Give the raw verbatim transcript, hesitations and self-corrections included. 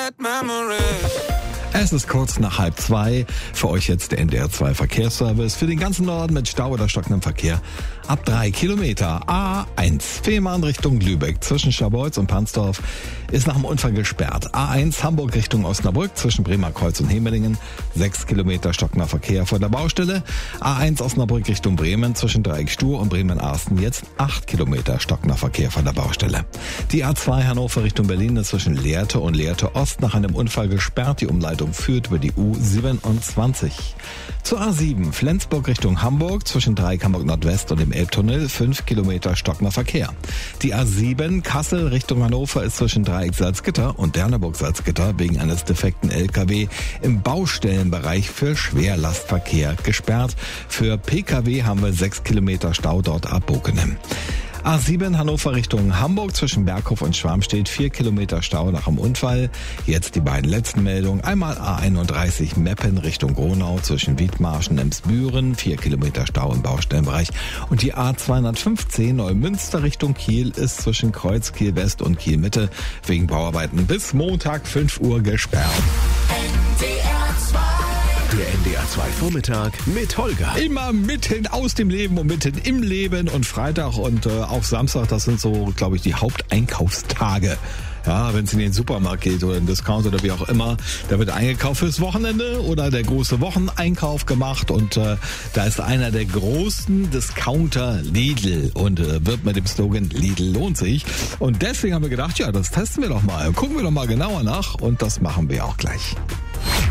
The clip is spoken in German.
bad memories. Es ist kurz nach halb zwei. Für euch jetzt der N D R zwei Verkehrsservice. Für den ganzen Norden mit Stau oder stockendem Verkehr. Ab drei Kilometer. A eins Fehmarn Richtung Lübeck zwischen Scharbeutz und Pansdorf ist nach dem Unfall gesperrt. A eins Hamburg Richtung Osnabrück zwischen Bremerkreuz und Hemelingen. Sechs Kilometer stockender Verkehr vor der Baustelle. A eins Osnabrück Richtung Bremen zwischen Dreieck Stur und Bremen-Arsten jetzt acht Kilometer stockender Verkehr vor der Baustelle. Die A zwei Hannover Richtung Berlin ist zwischen Lehrte und Lehrte Ost nach einem Unfall gesperrt. Die Umleitung führt über die U siebenundzwanzig. Zur A sieben Flensburg Richtung Hamburg zwischen Dreieck Hamburg Nordwest und dem Elbtunnel fünf Kilometer stockender Verkehr. Die A sieben Kassel Richtung Hannover ist zwischen Dreieck Salzgitter und Derneburg Salzgitter wegen eines defekten L K W im Baustellenbereich für Schwerlastverkehr gesperrt. Für P K W haben wir sechs Kilometer Stau dort ab Bokenem. A sieben Hannover Richtung Hamburg zwischen Berghof und Schwarmstedt vier Kilometer Stau nach dem Unfall. Jetzt die beiden letzten Meldungen. Einmal A einunddreißig Meppen Richtung Gronau zwischen Wiedmarschen und Emsbüren vier Kilometer Stau im Baustellenbereich. Und die A zweihundertfünfzehn Neumünster Richtung Kiel ist zwischen Kreuz Kiel West und Kiel Mitte wegen Bauarbeiten bis Montag fünf Uhr gesperrt. Der N D R zwei Vormittag mit Holger. Immer mitten aus dem Leben und mitten im Leben und Freitag und äh, auch Samstag, das sind so, glaube ich, die Haupteinkaufstage. Ja, wenn es in den Supermarkt geht oder in den Discount oder wie auch immer, da wird eingekauft fürs Wochenende oder der große Wocheneinkauf gemacht und äh, da ist einer der großen Discounter Lidl und äh, wird mit dem Slogan Lidl lohnt sich. Und deswegen haben wir gedacht, ja, das testen wir doch mal. Gucken wir doch mal genauer nach und das machen wir auch gleich.